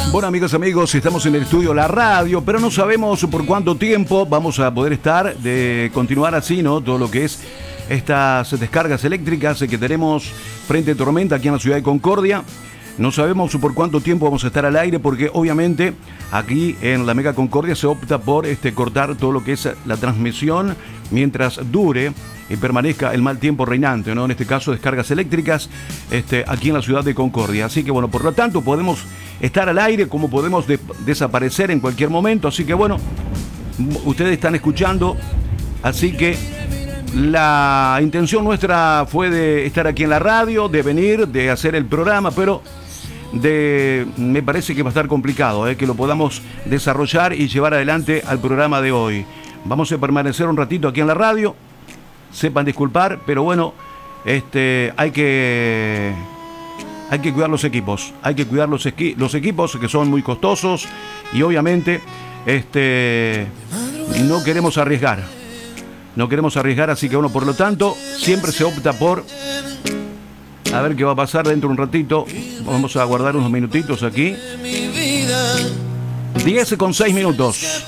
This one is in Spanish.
Bueno, amigos, estamos en el estudio La Radio, pero no sabemos por cuánto tiempo vamos a poder estar, de continuar así, ¿no? Todo lo que es estas descargas eléctricas que tenemos frente a Tormenta aquí en la ciudad de Concordia. No sabemos por cuánto tiempo vamos a estar al aire, porque obviamente aquí en la Mega Concordia se opta por cortar todo lo que es la transmisión mientras dure y permanezca el mal tiempo reinante, ¿no? En este caso, descargas eléctricas aquí en la ciudad de Concordia. Así que bueno, por lo tanto, podemos estar al aire como podemos desaparecer en cualquier momento. Así que bueno, ustedes están escuchando, así que la intención nuestra fue de estar aquí en la radio, de venir, de hacer el programa, pero me parece que va a estar complicado, que lo podamos desarrollar y llevar adelante al programa de hoy. Vamos a permanecer un ratito aquí en la radio, sepan disculpar, pero bueno, hay que cuidar los equipos, los equipos que son muy costosos y obviamente no queremos arriesgar, así que bueno, por lo tanto, siempre se opta por, a ver qué va a pasar dentro de un ratito. Vamos a guardar unos minutitos aquí. 10 con 6 minutos.